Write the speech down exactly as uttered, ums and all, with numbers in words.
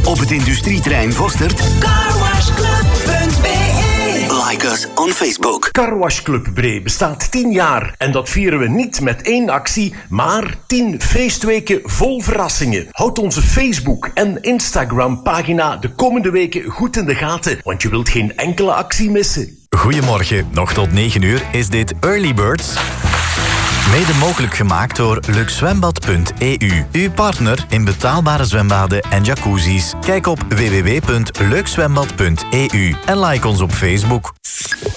op het industrieterrein Vostert. carwashclub punt b e. Like us on Facebook. Carwash Club Bree bestaat tien jaar en dat vieren we niet met één actie, maar tien feestweken vol verrassingen. Houd onze Facebook en Instagram pagina de komende weken goed in de gaten, want je wilt geen enkele actie missen. Goedemorgen, nog tot negen uur is dit Early Birds. Mede mogelijk gemaakt door luxzwembad punt e u. Uw partner in betaalbare zwembaden en jacuzzis. Kijk op w w w punt luxzwembad punt e u en like ons op Facebook.